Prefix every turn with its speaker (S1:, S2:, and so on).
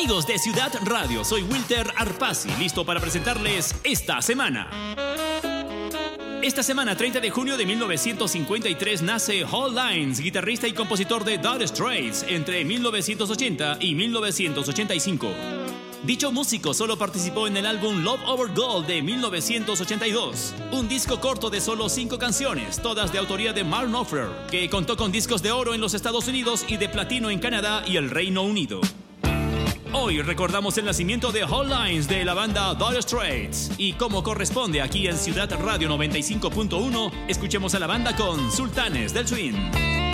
S1: Amigos de Ciudad Radio, soy Wilter Arpasi, listo para presentarles esta semana. Esta semana, 30 de junio de 1953, nace Hal Lines, guitarrista y compositor de Dire Straits, entre 1980 y 1985. Dicho músico solo participó en el álbum Love Over Gold de 1982, un disco corto de solo 5 canciones, todas de autoría de Mark Knopfler, que contó con discos de oro en los Estados Unidos y de platino en Canadá y el Reino Unido. Hoy recordamos el nacimiento de Hal Lines de la banda Dire Straits, y como corresponde aquí en Ciudad Radio 95.1, escuchemos a la banda con Sultanes del Swing.